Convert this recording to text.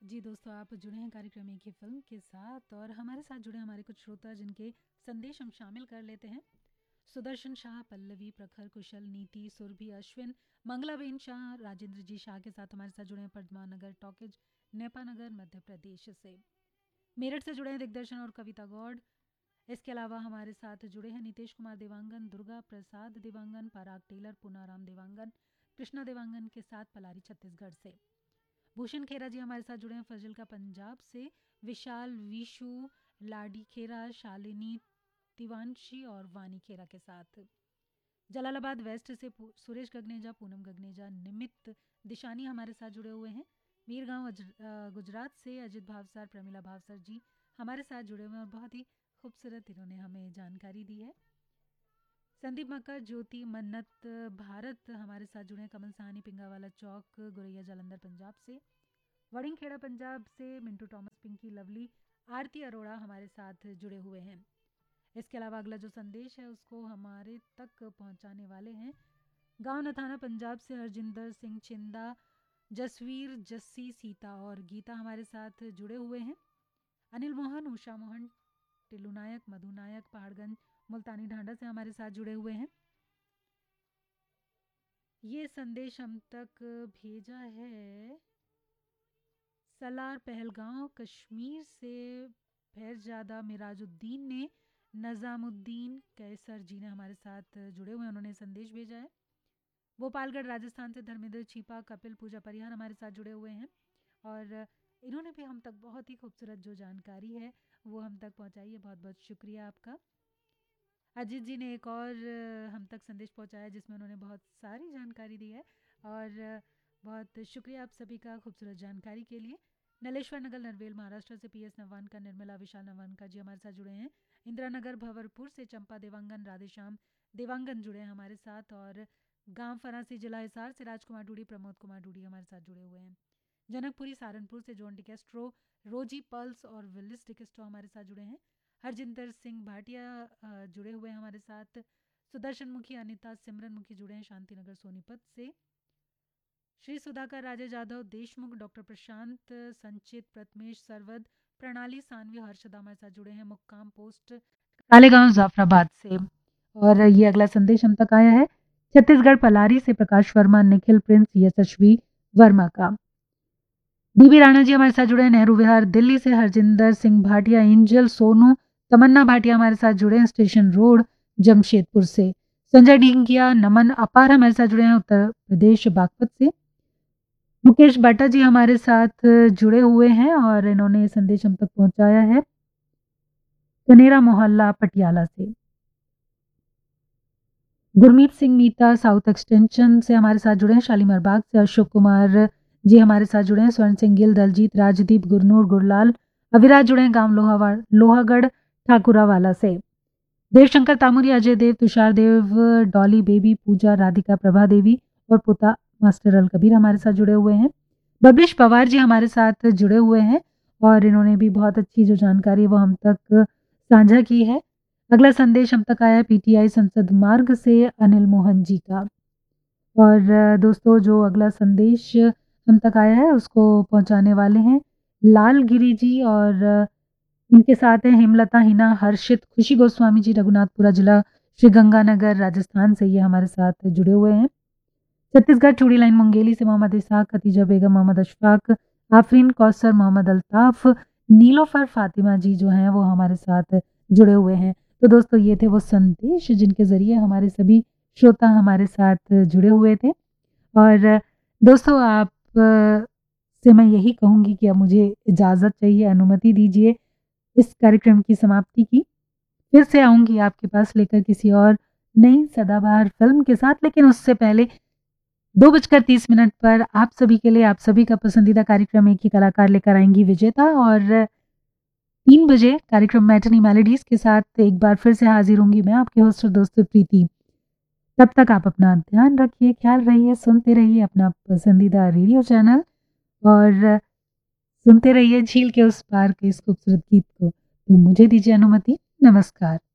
जी दोस्तों, आप जुड़े हैं कार्यक्रम एक ही फिल्म के साथ और हमारे साथ जुड़े हमारे कुछ श्रोता जिनके संदेश हम शामिल कर लेते हैं। सुदर्शन शाह, पल्लवी, प्रखर, कुशल, नीति, सुरभि, अश्विन, मंगलाबेन शाह, राजेंद्र जी शाह के साथ हमारे साथ जुड़े हैं पद्मा नगर टॉकेज, नेपानगर, मध्य प्रदेश से। मेरठ से जुड़े हैं दिग्दर्शन और कविता गौड़। इसके अलावा हमारे साथ जुड़े हैं नीतीश कुमार देवांगन, दुर्गा प्रसाद देवांगन, पराग टेलर, पुनाराम देवांगन, कृष्णा देवांगन के साथ पलारी छत्तीसगढ़ से। भूषण खेरा जी हमारे साथ जुड़े हैं फजल का पंजाब से। विशाल, विशु, लाडी खेरा, शालिनी तिवांशी और वानी खेरा के साथ। जलालाबाद वेस्ट से सुरेश गगनेजा, पूनम गगनेजा, निमित दिशानी हमारे साथ जुड़े हुए हैं। मीरगांव गुजरात से अजित भावसर, प्रमिला भावसर जी हमारे साथ जुड़े हुए हैं और बहुत ही खूबसूरत इन्होंने हमें जानकारी दी है। संदीप मक्का, ज्योति, मन्नत, भारत हमारे साथ जुड़े हैं। कमल सहानी, पिंगावाला चौक, गुरैया जालंधर पंजाब से। वड़िंगखेड़ा पंजाब से मिंटू टॉमस, पिंकी, लवली, आरती अरोड़ा हमारे साथ जुड़े हुए हैं। इसके अलावा अगला जो संदेश है उसको हमारे तक पहुंचाने वाले हैं गांव नथाना पंजाब से हरजिंदर सिंह चिंदा, जसवीर, जस्सी, सीता और गीता हमारे साथ जुड़े हुए हैं। अनिल मोहन, उषा मोहन, टिल्लू नायक, मधु नायक, पहाड़गंज, मुल्तानी ढांडा से हमारे साथ जुड़े हुए हैं। ये संदेश हम तक भेजा है सलार पहलगांव कश्मीर से फैज़जादा मिराजुद्दीन ने। नज़ामुद्दीन कैसर जी ने हमारे साथ जुड़े हुए हैं, उन्होंने संदेश भेजा है। भोपालगढ़ राजस्थान से धर्मेंद्र छिपा, कपिल, पूजा परिहार हमारे साथ जुड़े हुए हैं और इन्होंने भी हम तक बहुत ही खूबसूरत जो जानकारी है वो हम तक पहुंचाई है। बहुत बहुत शुक्रिया आपका। अजीत जी ने एक और हम तक संदेश पहुंचाया जिसमें उन्होंने बहुत सारी जानकारी दी है और बहुत शुक्रिया आप सभी का खूबसूरत जानकारी के लिए। नलेश्वर नगर नरवेल महाराष्ट्र से पीएस नवानका, निर्मला विशाल नवानका जी हमारे साथ जुड़े हैं। इंदिरा नगर भंवरपुर से चंपा देवांगन, राधेश्याम देवांगन जुड़े हैं हमारे साथ और गांव फरासी जिला हिसार से राजकुमार डूडी, प्रमोद कुमार डूडी हमारे साथ जुड़े हुए हैं। जनकपुरी सहारनपुर से जॉन डिकेस्ट्रो, रोजी पल्स और विलिस डिकेस्ट्रो हमारे साथ जुड़े हैं। हरजिंदर सिंह भाटिया जुड़े हुए हैं हमारे साथ। सुदर्शन मुखी, अनिता, सिमरन मुखी जुड़े हैं शांतिनगर सोनीपत से। श्री सुधाकर, राजेश जाधव, देशमुख, डॉक्टर प्रशांत, संचित, प्रथमेश, सरवद, प्रणाली, सानवी, हर्षदा हमारे साथ जुड़े हैं मुक्काम पोस्ट कालेगांव जाफराबाद से। और ये अगला संदेश हम तक आया है छत्तीसगढ़ पलारी से प्रकाश वर्मा, निखिल, प्रिंस, यशस्वी वर्मा का। डीबी राणा जी हमारे साथ जुड़े हैं नेहरू विहार दिल्ली से। हरजिंदर सिंह भाटिया, एंजल, सोनू, तमन्ना भाटिया हमारे साथ जुड़े हैं स्टेशन रोड जमशेदपुर से। संजय ढींगिया, नमन अपार हमारे साथ जुड़े हैं उत्तर प्रदेश बागपत से। मुकेश बाटा जी हमारे साथ जुड़े हुए हैं और इन्होंने संदेश हम तक पहुंचाया है कनेरा मोहल्ला पटियाला से। गुरमीत सिंह मीता, साउथ एक्सटेंशन से हमारे साथ जुड़े हैं। शालीमार बाग से अशोक कुमार जी हमारे साथ जुड़े हैं। स्वर्ण सिंह गिल, दलजीत, राजदीप, गुरनूर, गुरलाल, अविराज जुड़े हैं गांव लोहागढ़ ठाकुरावाला से। देवशंकर तामुरी, अजय देव, तुषार देव, डॉली बेबी, पूजा, राधिका, प्रभा देवी और पुता मास्टर अल कबीर हमारे साथ जुड़े हुए हैं। बबलीश पवार जी हमारे साथ जुड़े हुए हैं और इन्होंने भी बहुत अच्छी जो जानकारी है वो हम तक साझा की है। अगला संदेश हम तक आया है पीटीआई संसद मार्ग से अनिल मोहन जी का। और दोस्तों जो अगला संदेश हम तक आया है उसको पहुंचाने वाले हैं लाल गिरी जी और इनके साथ हैं हेमलता, हिना, हर्षित, खुशी गोस्वामी जी, रघुनाथपुरा जिला श्री गंगानगर राजस्थान से ये हमारे साथ जुड़े हुए हैं। छत्तीसगढ़ चूड़ी लाइन मुंगेली से मोहम्मद इसाक, खतीजा बेगम, मोहम्मद अशफाक, आफरीन कौसर, मोहम्मद अल्ताफ, नीलोफर फातिमा जी जो हैं वो हमारे साथ जुड़े हुए हैं। तो दोस्तों ये थे वो संदेश जिनके ज़रिए हमारे सभी श्रोता हमारे साथ जुड़े हुए थे। और दोस्तों आप से मैं यही कहूँगी कि अब मुझे इजाज़त चाहिए, अनुमति दीजिए इस कार्यक्रम की समाप्ति की। फिर से आऊँगी आपके पास लेकर किसी और नई सदाबहार फिल्म के साथ, लेकिन उससे पहले 2:30 पर आप सभी के लिए, आप सभी का पसंदीदा कार्यक्रम एक ही कलाकार लेकर आएंगी विजेता और 3 बजे कार्यक्रम मैटनी मेलोडीज के साथ एक बार फिर से हाजिर होंगी मैं आपके होस्ट और दोस्त प्रीति। तब तक आप अपना ध्यान रखिए, ख्याल रहिए, सुनते रहिए अपना पसंदीदा रेडियो चैनल और सुनते रहिए झील के उस पार के इस खूबसूरत गीत को। तो मुझे दीजिए अनुमति, नमस्कार।